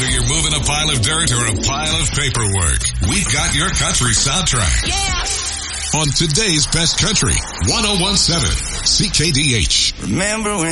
Whether you're moving a pile of dirt or a pile of paperwork, we've got your country soundtrack. Yeah! On today's Best Country, 101.7 CKDH. Remember when